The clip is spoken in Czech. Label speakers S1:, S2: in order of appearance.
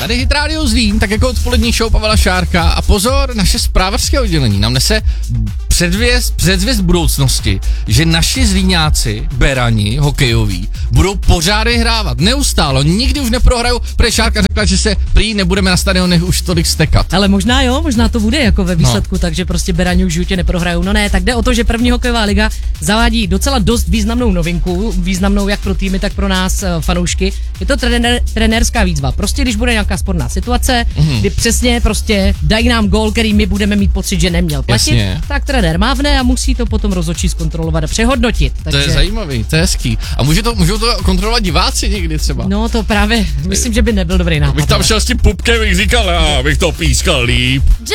S1: Tady Hit Radio Zlín, tak jako odpolední show Pavla Šárka a pozor, naše zprávařské oddělení nám nese předzvěst budoucnosti, že naši zlíňáci, berani, hokejoví, budou pořády hrávat. Neustálo, nikdy už neprohrajou, protože Šárka řekla, že se prý nebudeme na stadionech už tolik stekat.
S2: Ale možná to bude jako ve výsledku, takže prostě berani už v životě neprohrajou. No ne, tak jde o to, že první hokejová liga zavádí docela dost významnou novinku, významnou jak pro týmy, tak pro nás fanoušky. Je to trenérská výzva. Prostě když bude nějaká sporná situace, kdy přesně prostě dají nám gól, který my budeme mít pocit, že neměl platit, tak trenér mávne a musí to potom rozhodčí zkontrolovat a přehodnotit. Takže...
S1: To je zajímavý, to je hezký. A můžou to kontrolovat diváci někdy třeba?
S2: No to právě, myslím, že by nebyl dobrý nápad.
S1: Bych tam šel s tím pupkem, bych říkal, abych to pískal líp.